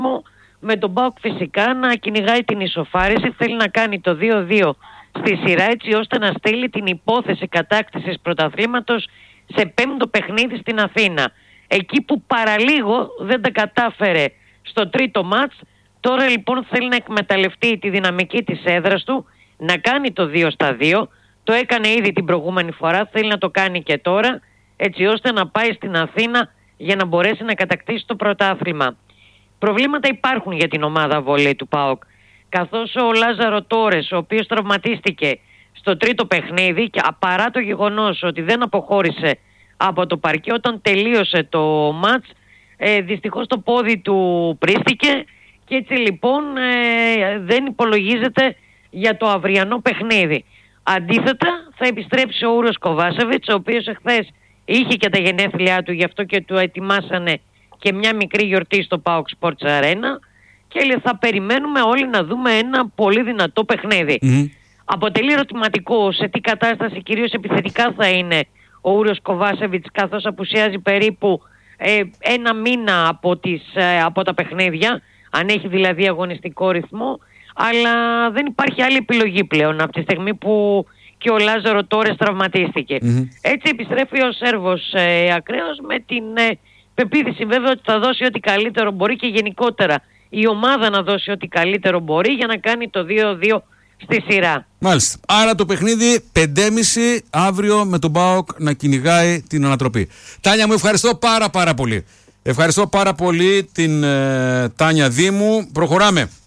με τον ΠΑΟΚ φυσικά να κυνηγάει την ισοφάριση. Θέλει να κάνει το 2-2 στη σειρά, έτσι ώστε να στείλει την υπόθεση κατάκτησης πρωταθλήματος σε πέμπτο παιχνίδι στην Αθήνα. Εκεί που παραλίγο δεν τα κατάφερε στο τρίτο μάτς. Τώρα λοιπόν θέλει να εκμεταλλευτεί τη δυναμική της έδρας του, να κάνει το 2-2. Το έκανε ήδη την προηγούμενη φορά, θέλει να το κάνει και τώρα, έτσι ώστε να πάει στην Αθήνα για να μπορέσει να κατακτήσει το πρωτάθλημα. Προβλήματα υπάρχουν για την ομάδα βολέι του ΠΑΟΚ, καθώς ο Λάζαρο Τόρες, ο οποίος τραυματίστηκε στο τρίτο παιχνίδι και παρά το γεγονός ότι δεν αποχώρησε από το παρκέ, όταν τελείωσε το μάτς, δυστυχώς το πόδι του πρίστηκε και έτσι λοιπόν δεν υπολογίζεται για το αυριανό παιχνίδι. Αντίθετα θα επιστρέψει ο Ούρος Κοβάσεβιτς, ο οποίος εχθές είχε και τα γενέθλιά του, γι' αυτό και του ετοιμάσανε και μια μικρή γιορτή στο PAOK Sports Arena και θα περιμένουμε όλοι να δούμε ένα πολύ δυνατό παιχνίδι. Αποτελεί ερωτηματικό σε τι κατάσταση κυρίως επιθετικά θα είναι ο Ούρος Κοβάσεβιτς, καθώς απουσιάζει περίπου ένα μήνα από τα παιχνίδια, αν έχει δηλαδή αγωνιστικό ρυθμό, αλλά δεν υπάρχει άλλη επιλογή πλέον από τη στιγμή που και ο Λάζαρο Τόρες τραυματίστηκε. Έτσι επιστρέφει ο Σέρβος ακραίος με την πεποίθηση βέβαια ότι θα δώσει ό,τι καλύτερο μπορεί και γενικότερα η ομάδα να δώσει ό,τι καλύτερο μπορεί για να κάνει το 2-2 στη σειρά. Μάλιστα. Άρα το παιχνίδι 5.30 αύριο με τον ΠΑΟΚ να κυνηγάει την ανατροπή. Τάνια μου, ευχαριστώ πάρα πολύ. Ευχαριστώ πάρα πολύ την Τάνια Δήμου. Προχωράμε.